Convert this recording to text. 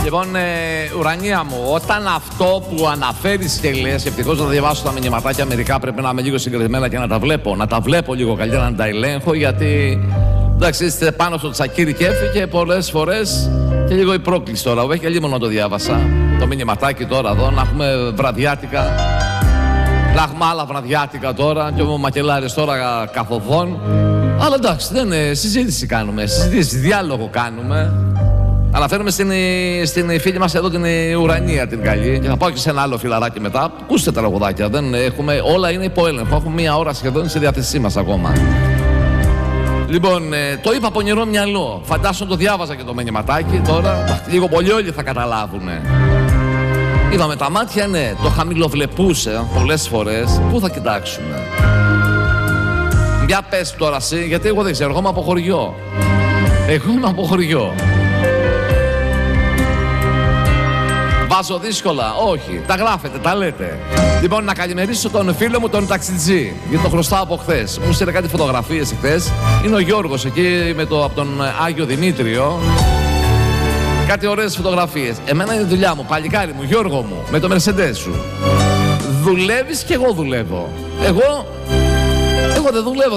Λοιπόν, Ουρανία μου, όταν αυτό που αναφέρεις και λες, ευτυχώς να διαβάσω τα μηνυματάκια μερικά, πρέπει να είμαι λίγο συγκεκριμένα και να τα βλέπω. Να τα βλέπω λίγο καλύτερα, να τα ελέγχω, γιατί εντάξει, είστε πάνω στο τσακίρι και έφυγε πολλές φορές και λίγο η πρόκληση τώρα. Όχι και λίγο να το διάβασα. Το μηνυματάκι τώρα εδώ, να έχουμε βραδιάτικα. Να έχουμε άλλα βραδιάτικα τώρα και ο Μακελάρης τώρα καθοδόν. Αλλά εντάξει, δεν είναι συζήτηση κάνουμε, συζήτηση, διάλογο κάνουμε. Αναφέρομαι στην φίλη μας εδώ, την Ουρανία την καλή. Και θα πάω και σε ένα άλλο φιλαράκι μετά. Ακούστε τα τραγουδάκια. Δεν έχουμε, όλα είναι υπό έλεγχο. Έχουμε μία ώρα σχεδόν στη διάθεσή μας ακόμα. Λοιπόν, το είπα από νερό μυαλό. Φαντάσου το διάβαζα και το μηνυματάκι τώρα. Λίγο πολύ όλοι θα καταλάβουνε. Είπαμε τα μάτια, ναι, το χαμηλοβλεπούσε πολλές φορές. Πού θα κοιτάξουμε? Για πες τώρα εσύ, γιατί εγώ δεν ξέρω, εγώ είμαι από χωριό. Εγώ είμαι από χωριό. Βάζω δύσκολα, όχι, τα γράφετε, τα λέτε. Λοιπόν, να καλημερίσω τον φίλο μου τον ταξιτζή, γιατί το χρωστάω από χθες. Μου στείλε κάτι φωτογραφίες χθες. Είναι ο Γιώργος εκεί από τον Άγιο Δημήτριο. Κάτι ωραίες φωτογραφίες. Εμένα είναι η δουλειά μου, παλικάρι μου, Γιώργο μου, με το Mercedes σου. Δουλεύεις και εγώ δουλεύω. Εγώ δεν δουλεύω.